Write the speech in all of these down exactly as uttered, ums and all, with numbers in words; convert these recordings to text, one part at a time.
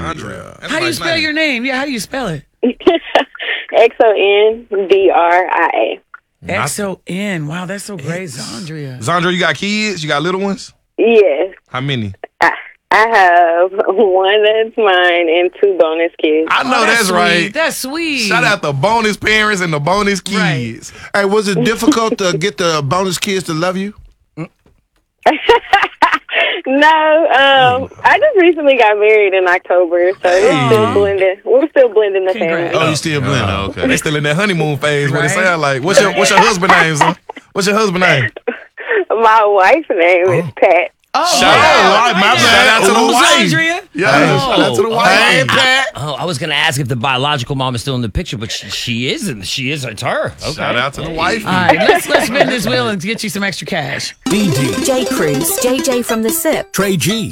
Zandria. How do you spell your name? Yeah, how do you spell it? X O N D R I A. X O N. Wow, that's so great, Zandria. Zandria, you got kids? You got little ones? Yes. How many? I, I have one that's mine and two bonus kids. I know Oh, that's, that's right. sweet. That's sweet. Shout out the bonus parents and the bonus kids. Hey, was it difficult to get the bonus kids to love you? No, um, I just recently got married in October, so Hey. we're still blending. We're still blending the Congrats. family. Oh, you still blending? Uh, Okay. They still in that honeymoon phase. What it Right. sound like? What's your What's your husband name, son? What's your husband name? My wife's name is Pat. Oh, Shout out, my bad. Shout out to the Ooh, wife. Zandria. Yeah, shout out to the wife. Hey, Pat. Oh, I was gonna ask if the biological mom is still in the picture, but she, she isn't. She is. It's her. Okay. Shout out to the wife. All right, let's let's spin this wheel and get you some extra cash. B D, J. Cruz, J J from the S I P, Trey G,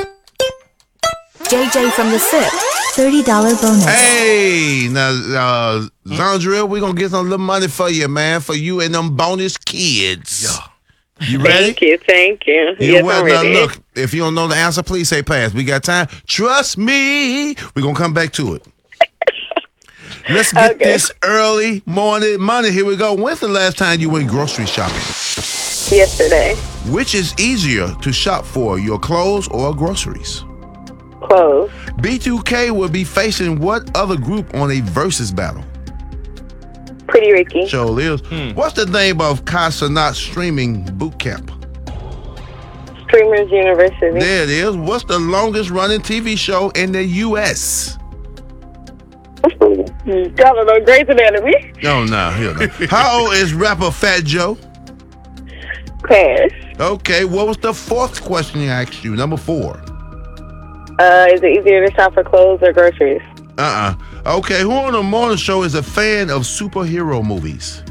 J J from the S I P, thirty dollars bonus. Hey, now, uh, Zandria, we're going to get some little money for you, man, for you and them bonus kids. Yeah. You ready? Thank you, thank you. You Yes, well, I'm now ready. look, if you don't know the answer, please say pass. We got time. Trust me. We're going to come back to it. Let's get Okay. this early morning money. Here we go. When's the last time you went grocery shopping? Yesterday, Which is easier to shop for, your clothes or groceries? clothes. B two K will be facing what other group on a versus battle? Pretty Ricky. Show is. What's the name of Kai Cenat streaming boot camp? Streamers University. There it is. What's the longest running T V show in the U S? I don't know, Grey's Anatomy. Oh, no. Here, no. How old is rapper Fat Joe? Pass. Okay, what was the fourth question I asked you? Number four. Uh, is it easier to shop for clothes or groceries? Uh-uh. Okay, who on the morning show is a fan of superhero movies?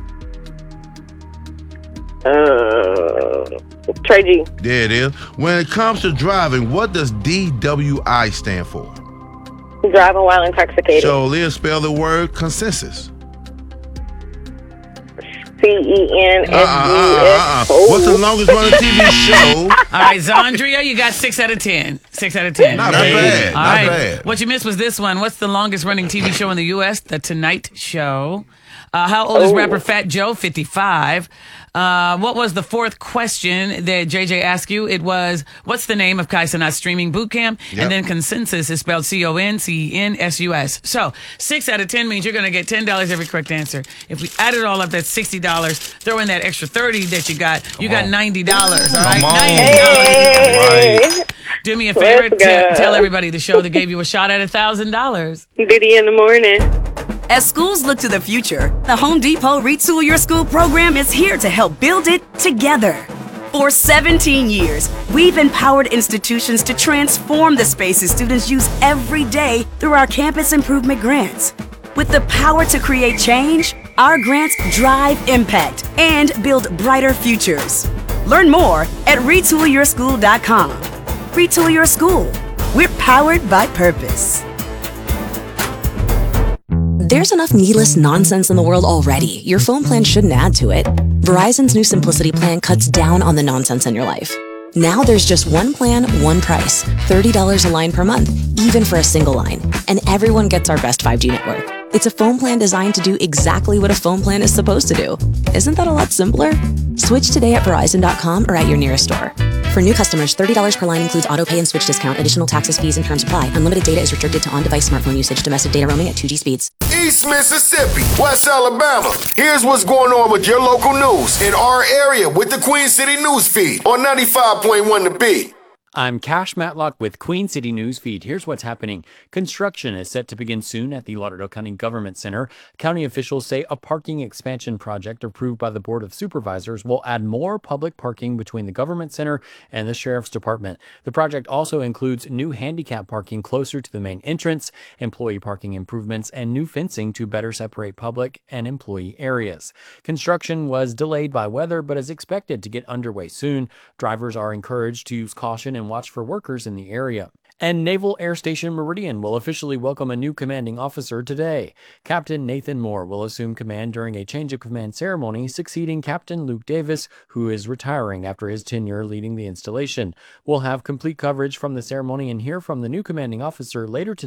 Uh, Trey G. There it is. When it comes to driving, what does D W I stand for? Driving while intoxicated. So, Leah, spell the word consensus. C E N S U Uh-uh, uh-uh, S. uh-uh. What's the longest running T V show? All right, Zandria, you got six out of ten. Six out of ten. Not Okay. bad, All not right. bad. What you missed was this one. What's the longest running T V show in the U S? The Tonight Show. Uh, how old is Oh. rapper Fat Joe? fifty-five. Uh, what was the fourth question that J J asked you? It was, what's the name of Kai Cenat's streaming boot camp? Yep. And then consensus is spelled C O N C E N S U S. So six out of ten means you're going to get ten dollars every correct answer. If we add it all up, that's sixty dollars. Throw in that extra thirty that you got. You got ninety dollars. All right? Come on. ninety dollars. Hey. Do me a favor, Let's t- go. tell everybody the show that gave you a shot at a thousand dollars. Diddy in the morning. As schools look to the future, the Home Depot Retool Your School program is here to help build it together. For seventeen years, we've empowered institutions to transform the spaces students use every day through our campus improvement grants. With the power to create change, our grants drive impact and build brighter futures. Learn more at retool your school dot com. Retool Your School. We're powered by purpose. There's enough needless nonsense in the world already. Your phone plan shouldn't add to it. Verizon's new Simplicity plan cuts down on the nonsense in your life. Now there's just one plan, one price, thirty dollars a line per month, even for a single line. And everyone gets our best five G network. It's a phone plan designed to do exactly what a phone plan is supposed to do. Isn't that a lot simpler? Switch today at verizon dot com or at your nearest store. For new customers, thirty dollars per line includes auto pay and switch discount. Additional taxes, fees, and terms apply. Unlimited data is restricted to on-device smartphone usage. Domestic data roaming at two G speeds. East Mississippi, West Alabama. Here's what's going on with your local news in our area with the Queen City News Feed on ninety-five point one The Beat. I'm Cash Matlock with Queen City News Feed. Here's what's happening. Construction is set to begin soon at the Lauderdale County Government Center. County officials say a parking expansion project approved by the Board of Supervisors will add more public parking between the Government Center and the Sheriff's Department. The project also includes new handicap parking closer to the main entrance, employee parking improvements, and new fencing to better separate public and employee areas. Construction was delayed by weather, but is expected to get underway soon. Drivers are encouraged to use caution and watch for workers in the area. And Naval Air Station Meridian will officially welcome a new commanding officer today. Captain Nathan Moore will assume command during a change of command ceremony, succeeding Captain Luke Davis, who is retiring after his tenure leading the installation. We'll have complete coverage from the ceremony and hear from the new commanding officer later today.